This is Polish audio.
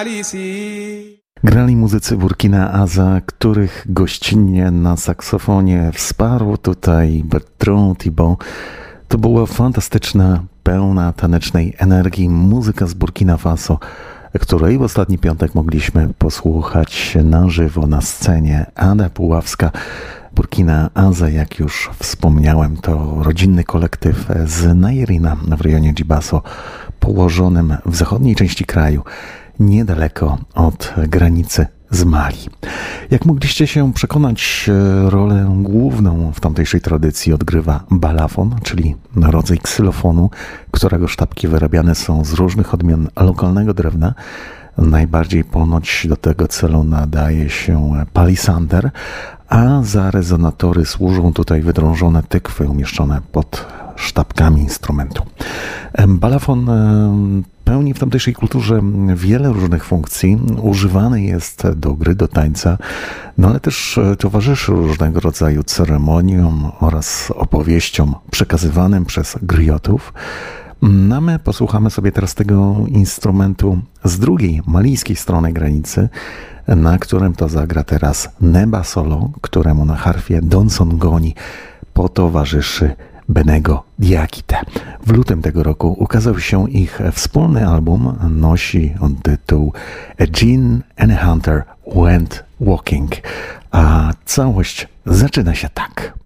Grali muzycy Burkina Asa, których gościnnie na saksofonie wsparł tutaj Bertrand Thibaut. To była fantastyczna, pełna tanecznej energii muzyka z Burkina Faso, której w ostatni piątek mogliśmy posłuchać na żywo na scenie. Ada Puławska, Burkina Asa, jak już wspomniałem, to rodzinny kolektyw z Nairina w rejonie Djibasso, położonym w zachodniej części kraju, niedaleko od granicy z Mali. Jak mogliście się przekonać, rolę główną w tamtejszej tradycji odgrywa balafon, czyli rodzaj ksylofonu, którego sztabki wyrabiane są z różnych odmian lokalnego drewna. Najbardziej ponoć do tego celu nadaje się palisander, a za rezonatory służą tutaj wydrążone tykwy umieszczone pod sztabkami instrumentu. Balafon pełni w tamtejszej kulturze wiele różnych funkcji. Używany jest do gry, do tańca, no ale też towarzyszy różnego rodzaju ceremoniom oraz opowieściom przekazywanym przez griotów. No my posłuchamy sobie teraz tego instrumentu z drugiej, malijskiej strony granicy, na którym to zagra teraz Neba Solo, któremu na harfie Donson Goni potowarzyszy Benego Diakite. W lutym tego roku ukazał się ich wspólny album, nosi on tytuł A Djinn and a Hunter Went Walking, a całość zaczyna się tak.